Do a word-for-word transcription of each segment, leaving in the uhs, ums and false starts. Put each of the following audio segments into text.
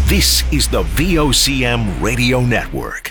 This is the V O C M Radio Network.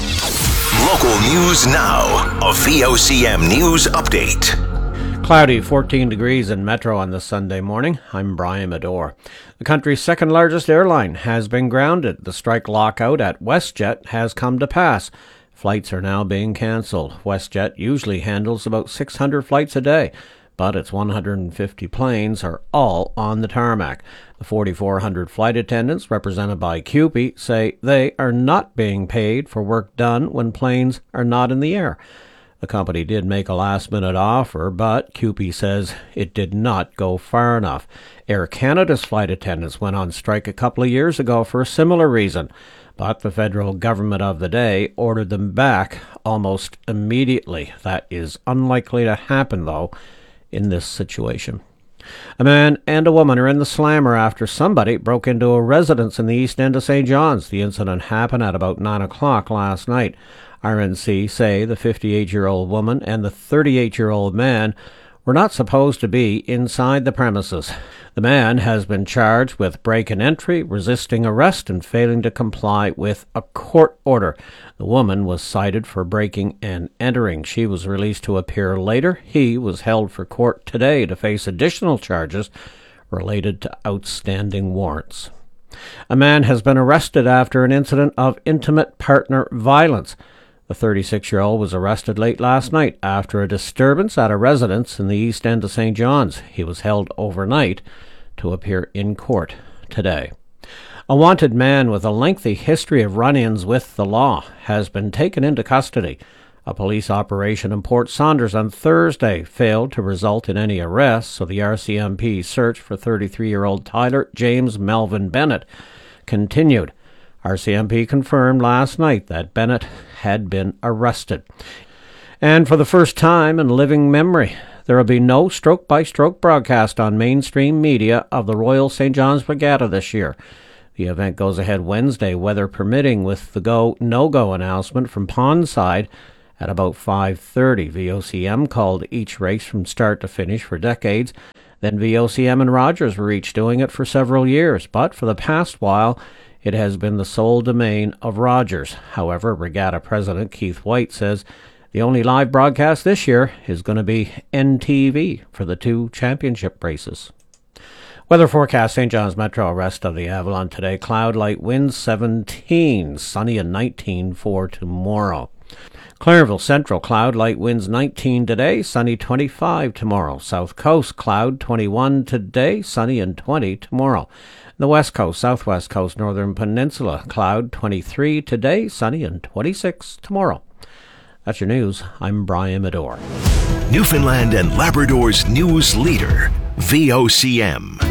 Local news now. A V O C M News Update. Cloudy, fourteen degrees in Metro on this Sunday morning. I'm Brian Medore. The country's second largest airline has been grounded. The strike lockout at WestJet has come to pass. Flights are now being cancelled. WestJet usually handles about six hundred flights a day, but its one hundred fifty planes are all on the tarmac. The forty-four hundred flight attendants, represented by C U P E, say they are not being paid for work done when planes are not in the air. The company did make a last-minute offer, but C U P E says it did not go far enough. Air Canada's flight attendants went on strike a couple of years ago for a similar reason, but the federal government of the day ordered them back almost immediately. That is unlikely to happen, though, in this situation. A man and a woman are in the slammer after somebody broke into a residence in the east end of Saint John's. The incident happened at about nine o'clock last night. R N C say the fifty-eight-year-old woman and the thirty-eight-year-old man were not supposed to be inside the premises. The man has been charged with break and entry, resisting arrest, and failing to comply with a court order. The woman was cited for breaking and entering. She was released to appear later. He was held for court today to face additional charges related to outstanding warrants. A man has been arrested after an incident of intimate partner violence. The thirty-six-year-old was arrested late last night after a disturbance at a residence in the east end of Saint John's. He was held overnight to appear in court today. A wanted man with a lengthy history of run-ins with the law has been taken into custody. A police operation in Port Saunders on Thursday failed to result in any arrests, so the R C M P search for thirty-three-year-old Tyler James Melvin Bennett continued. R C M P confirmed last night that Bennett had been arrested. And for the first time in living memory, there will be no stroke-by-stroke broadcast on mainstream media of the Royal Saint John's Regatta this year. The event goes ahead Wednesday, weather permitting, with the go-no-go announcement from Pondside at about five thirty. V O C M called each race from start to finish for decades. Then V O C M and Rogers were each doing it for several years, but for the past while, it has been the sole domain of Rogers. However, Regatta President Keith White says the only live broadcast this year is going to be N T V for the two championship races. Weather forecast: Saint John's Metro, rest of the Avalon today. Cloud, light winds seventeen, sunny and nineteen for tomorrow. Clarenville Central, cloud, light winds nineteen today, sunny twenty-five tomorrow. South Coast, cloud, twenty-one today, sunny and twenty tomorrow. The West Coast, Southwest Coast, Northern Peninsula, cloud, twenty-three today, sunny and twenty-six tomorrow. That's your news. I'm Brian Medore. Newfoundland and Labrador's news leader, V O C M.